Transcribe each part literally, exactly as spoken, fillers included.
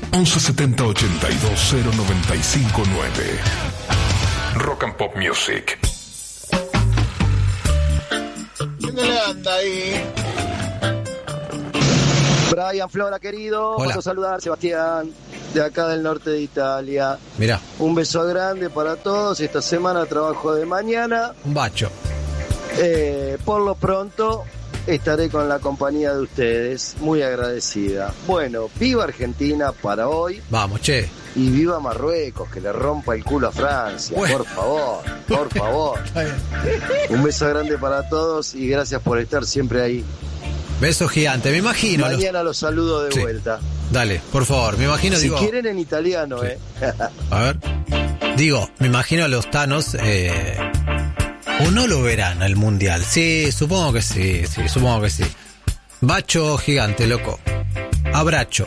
once setenta ochenta y dos cero noventa y cinco nueve. Rock and Pop Music. ¿Quién le anda ahí? Brian Flora, querido. Hola. Paso a saludar, Sebastián, de acá del norte de Italia. Mirá, Un beso grande para todos. Esta semana trabajo de mañana. un bacho. Eh, por lo pronto estaré con la compañía de ustedes, muy agradecida. Bueno, viva Argentina para hoy Vamos, che. y viva Marruecos, que le rompa el culo a Francia, Bueno. por favor, por favor. Está bien. Un beso grande para todos y gracias por estar siempre ahí. Beso gigante, me imagino. los- Mañana los saludo de Sí. vuelta. Dale, por favor, me imagino, Si digo. quieren en italiano, Sí. eh. A ver. Digo, me imagino a los Thanos. Eh, ¿O no lo verán al mundial? Sí, supongo que sí, sí, supongo que sí. Bacho gigante, loco. Abracho.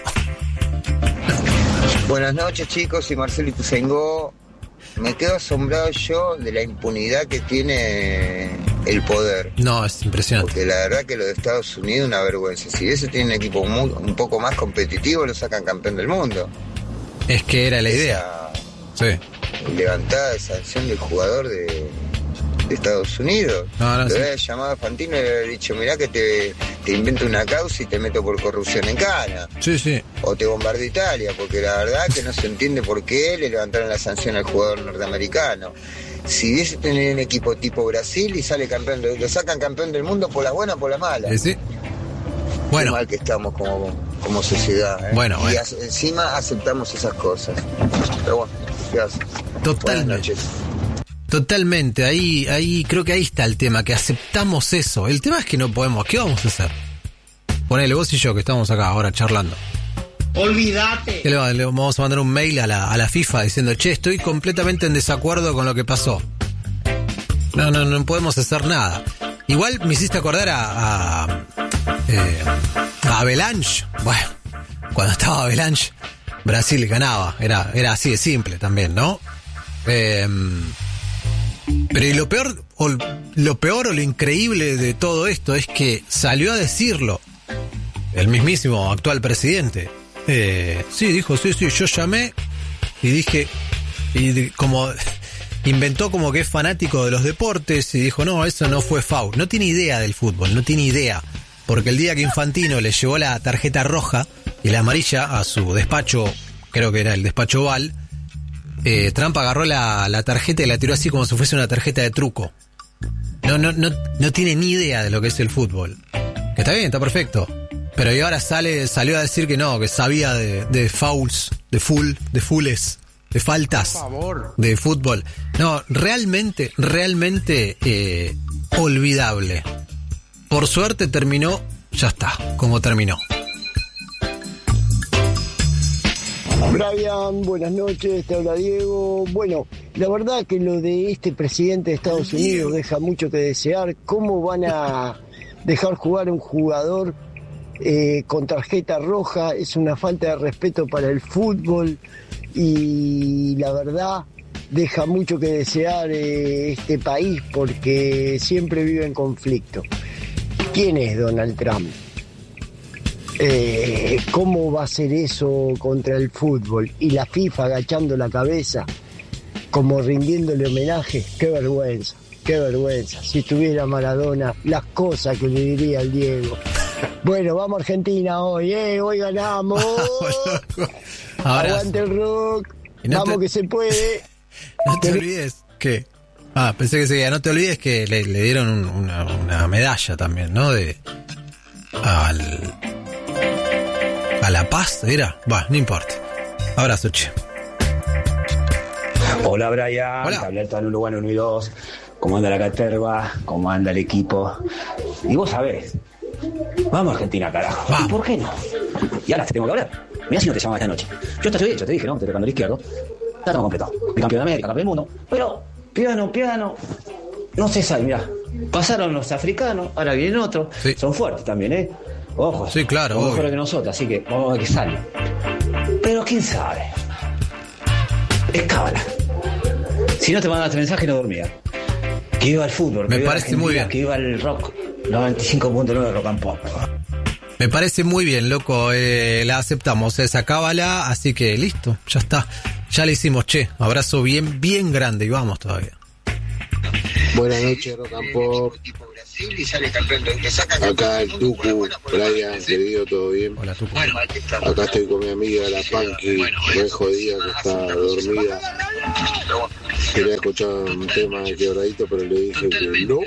Buenas noches, chicos, y Marcelo Ituzaingó. Me quedo asombrado yo de la impunidad que tiene el poder. No, es impresionante. Porque la verdad que lo de Estados Unidos es una vergüenza. Si ese tiene un equipo muy- un poco más competitivo, lo sacan campeón del mundo. Es que era la idea. Esa Sí. levantada de sanción del jugador de, de Estados Unidos. No, no, lo sí. había llamado a Fantino y le había dicho, mirá que te, te invento una causa y te meto por corrupción en cana. Sí, sí. O te bombardea Italia, porque la verdad que no se entiende por qué le levantaron la sanción al jugador norteamericano. Si hubiese tenido un equipo tipo Brasil y sale campeón, de- lo sacan campeón del mundo por la buena o por la mala. Eh, sí. Qué Bueno, mal que estamos como, como sociedad. ¿eh? Bueno, y bueno. as- encima aceptamos esas cosas. Pero bueno, gracias. Totalmente. Buenas noches. totalmente. Ahí, ahí, creo que ahí está el tema, que aceptamos eso. El tema es que no podemos. ¿Qué vamos a hacer? Ponele vos y yo, que estamos acá ahora charlando. Olvídate. ¿Qué le, va- le vamos a mandar un mail a la, a la FIFA diciendo, che, estoy completamente en desacuerdo con lo que pasó? No, no, no podemos hacer nada. Igual me hiciste acordar a, a, eh, a Avalanche. Bueno, cuando estaba Avalanche, Brasil ganaba. Era, era así de simple también, ¿no? Eh, pero y lo peor, o lo peor o lo increíble de todo esto es que salió a decirlo el mismísimo actual presidente. Eh, sí, dijo, sí, sí, yo llamé y dije, y de- como inventó como que es fanático de los deportes y dijo, no, eso no fue foul. No tiene idea del fútbol, no tiene idea. Porque el día que Infantino le llevó la tarjeta roja y la amarilla a su despacho, creo que era el despacho Oval, eh, Trump agarró la, la tarjeta y la tiró así como si fuese una tarjeta de truco. No, no, no, no tiene ni idea de lo que es el fútbol. Que está bien, está perfecto. Pero y ahora sale, salió a decir que no, que sabía de, de fouls, de full, de fulles, de faltas, de fútbol. No, realmente, realmente eh, olvidable. Por suerte terminó, ya está, como terminó. Brian, buenas noches, te habla Diego. Bueno, la verdad que lo de este presidente de Estados Unidos deja mucho que desear. ¿Cómo van a dejar jugar a un jugador eh, con tarjeta roja? Es una falta de respeto para el fútbol y la verdad deja mucho que desear eh, este país porque siempre vive en conflicto. ¿Quién es Donald Trump? Eh, ¿Cómo va a ser eso contra el fútbol? Y la FIFA agachando la cabeza, como rindiéndole homenaje. Qué vergüenza, qué vergüenza. Si tuviera Maradona, las cosas que le diría al Diego. Bueno, vamos a Argentina hoy, ¿eh? Hoy ganamos. Ahora, Aguante el rock. Y no Vamos te- que se puede. no te olvides que... Ah, pensé que seguía. No te olvides que le, le dieron un- una, una medalla también, ¿no? De... Al... A la paz, ¿era? Va, no importa. Abrazo, che. Hola Brian, Hola. te hablé todo en Uruguay uno y dos. ¿Cómo anda la caterva? ¿Cómo anda el equipo? Y vos sabés, vamos a Argentina, carajo. Vamos. ¿Y por qué no? Y ahora te tengo que hablar. Mirá si no te llamaba esta noche. Yo te hecho, te dije, ¿no? Te tocando el izquierdo. Ya estamos completado. Campeón de América, campeón del mundo. Pero, piano, piano, no se sabe, mirá. Pasaron los africanos, ahora vienen otros. Sí. Son fuertes también, ¿eh? Ojo. Sí, claro, son obvio. mejores que nosotros, así que vamos a ver qué sale. Pero quién sabe. Es cábala. Si no te mandaste mensaje, no dormía. Que iba al fútbol, Me que iba a parece Argentina, muy bien. que iba al rock. noventa y cinco punto nueve Rock and Pop. Me parece muy bien, loco, eh, la aceptamos, eh, sacábala, así que listo, ya está. Ya le hicimos, che, abrazo bien, bien grande y vamos todavía. Buenas noches, Rock and Pop. Acá el Tucu, Brian, querido, ¿todo bien? Hola, Tucu. Acá estoy con mi amiga, la Panky, muy jodida, que está dormida. Quería escuchar un tema de Quebradito, pero le dije que no.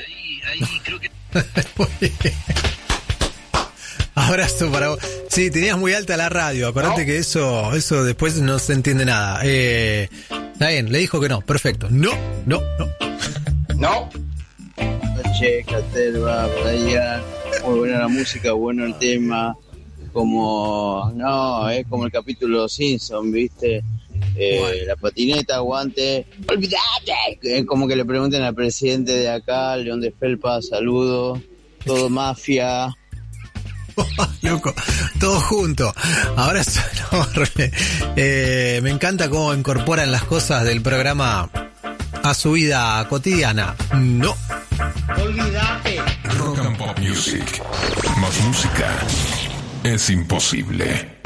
Abrazo para vos. Sí, tenías muy alta la radio. Acordate no. que eso eso después no se entiende nada. Eh, está bien, le dijo que no. Perfecto. No, no, no. No. Che, Caterva, Brian. Muy buena la música, bueno el tema. Como, no, es como el capítulo de Los Simpsons, ¿viste? Eh, bueno. La patineta, guante. ¡Olvídate! Es como que le pregunten al presidente de acá, León de Felpa, saludo. Todo mafia. Loco, todo junto. Ahora enorme. Eh, me encanta cómo incorporan las cosas del programa a su vida cotidiana. No. Olvídate. Rock and Pop Music. Más música es imposible.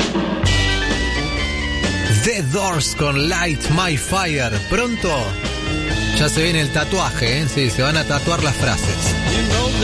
The Doors con Light My Fire. Pronto ya se viene el tatuaje, ¿eh? Sí, se van a tatuar las frases.